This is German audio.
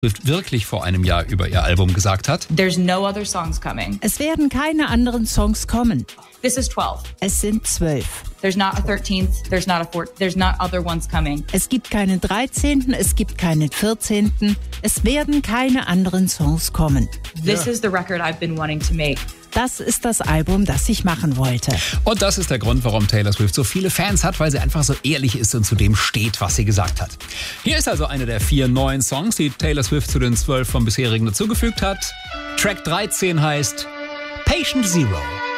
Swift wirklich vor einem Jahr über ihr Album gesagt hat. There's no other songs coming. Es werden keine anderen Songs kommen. This is 12. Es sind 12. There's not a 13th, there's not a 14th, there's not other ones coming. Es gibt keinen 13., es gibt keinen 14., es werden keine anderen Songs kommen. This is the record I've been wanting to make. Das ist das Album, das ich machen wollte. Und das ist der Grund, warum Taylor Swift so viele Fans hat, weil sie einfach so ehrlich ist und zu dem steht, was sie gesagt hat. Hier ist also eine der 4 neuen Songs, die Taylor Swift zu den 12 vom bisherigen dazugefügt hat. Track 13 heißt Patient Zero.